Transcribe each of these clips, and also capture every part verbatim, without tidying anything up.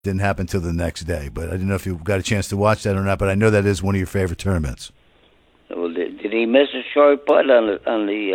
didn't happen until the next day. But I didn't know if you got a chance to watch that or not. But I know that is one of your favorite tournaments. Well, did, did he miss a short putt on the on the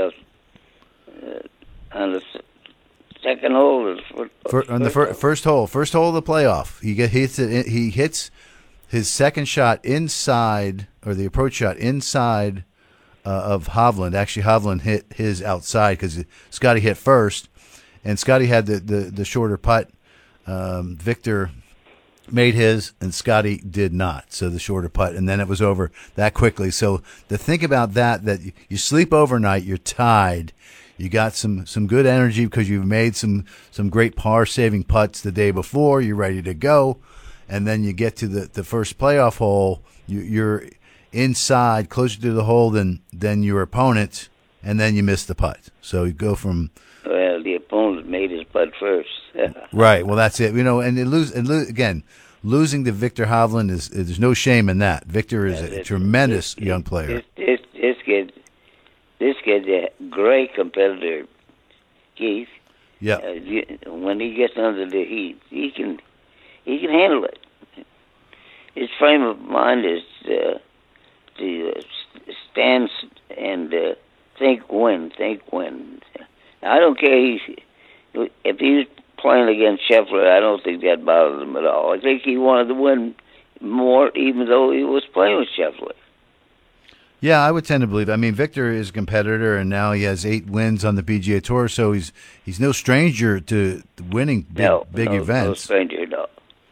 uh, uh, on the second hole? Or, For, on the fir- first hole, first hole of the playoff, he get hits it. He hits his second shot inside, or the approach shot inside uh, of Hovland. Actually, Hovland hit his outside because Scotty hit first, and Scotty had the the, the shorter putt. Um, Victor made his, and Scotty did not. So the shorter putt, and then it was over that quickly. So to think about that, that you sleep overnight, you're tied, you got some, some good energy because you've made some, some great par-saving putts the day before, you're ready to go, and then you get to the, the first playoff hole, you, you're inside, closer to the hole than, than your opponent, and then you miss the putt. So you go from... Well, the opponent made his putt first. Right. Well, that's it. You know, and it lose and lo- again, losing to Victor Hovland is, is there's no shame in that. Victor is Yeah, a tremendous this, young player. This, this, this kid, this kid's a great competitor, Keith. Yeah. Uh, you- when he gets under the heat, he can he can handle it. His frame of mind is uh, to uh, stand and uh, think win, think win. I don't care he's, if he was playing against Scheffler. I don't think that bothered him at all. I think he wanted to win more, even though he was playing with Scheffler. Yeah, I would tend to believe. I mean, Victor is a competitor, and now he has eight wins on the P G A Tour, so he's he's no stranger to winning big, no, big no, events. No stranger, no.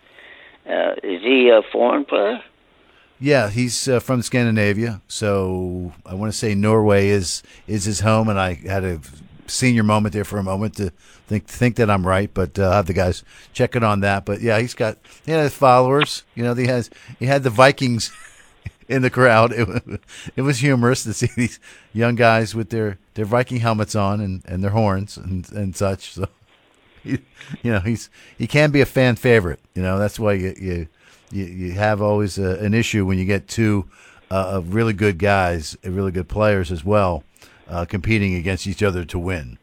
Uh, is he a foreign player? Yeah, he's uh, from Scandinavia, so I want to say Norway is is his home, and I had a senior moment there for a moment to think think that I'm right, but uh, I'll have the guys checking on that. But yeah, he's got he has followers. You know, he has he had the Vikings in the crowd. It was, it was humorous to see these young guys with their, their Viking helmets on and, and their horns and, and such. So, he, you know, he's he can be a fan favorite. You know, that's why you you you, you have always a, an issue when you get two uh, of really good guys, uh, really good players as well. Uh, competing against each other to win.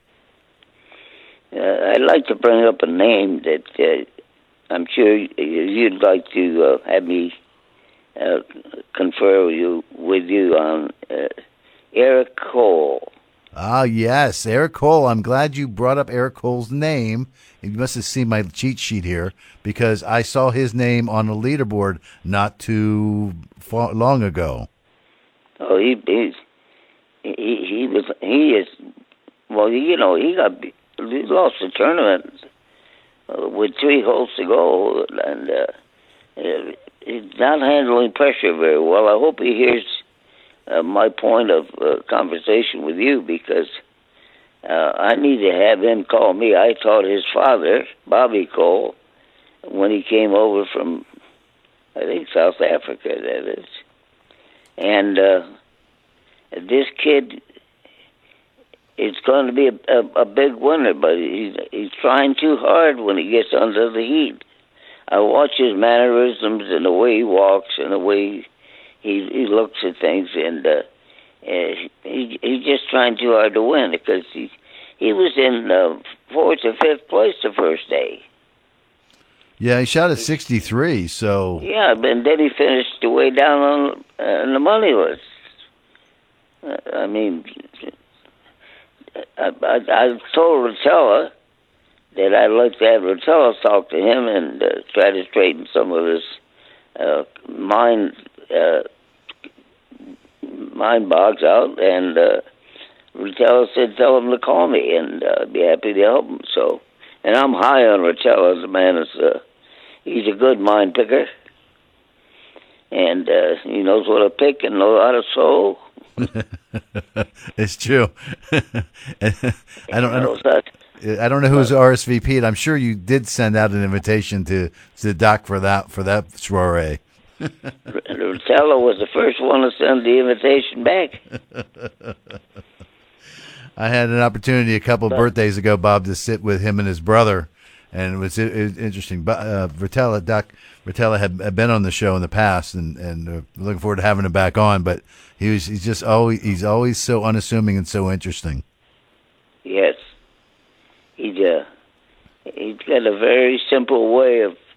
Uh, I'd like to bring up a name that uh, I'm sure you'd like to uh, have me uh, confer with you, with you on uh, Eric Cole. Ah, yes, Eric Cole. I'm glad you brought up Eric Cole's name. You must have seen my cheat sheet here because I saw his name on the leaderboard not too far, long ago. Oh, he he's. He he was he is well you know he got he lost the tournament uh, with three holes to go and uh, uh, he's not handling pressure very well. I hope he hears uh, my point of uh, conversation with you because uh, I need to have him call me. I taught his father, Bobby Cole, when he came over from I think South Africa, that is, and. Uh, This kid is going to be a, a, a big winner, but he's, he's trying too hard when he gets under the heat. I watch his mannerisms and the way he walks and the way he he looks at things, and uh, uh, he, he's just trying too hard to win because he he was in uh, fourth or fifth place the first day. Yeah, he shot at sixty-three, so... Yeah, and then he finished way down on, uh, on the money list. I mean, I, I, I told Rotella that I'd like to have Rotella talk to him and uh, try to straighten some of his uh, mind uh, mind bogs out. And uh, Rotella said, "Tell him to call me, and uh, I'd be happy to help him." So, and I'm high on Rotella. The man is uh, he's a good mind picker, and uh, he knows what to pick and knows how to sow. It's true. I don't. I don't, that. I don't know who's R S V P'd. I'm sure you did send out an invitation to to Doc for that for that soiree. Rotella was the first one to send the invitation back. I had an opportunity a couple of birthdays ago, Bob, to sit with him and his brother, and it was, it was interesting. But uh, Rotella, Doc Rotella had, had been on the show in the past, and and uh, looking forward to having him back on. But he was he's just always he's always so unassuming and so interesting. Yes, he's uh, he's got a very simple way of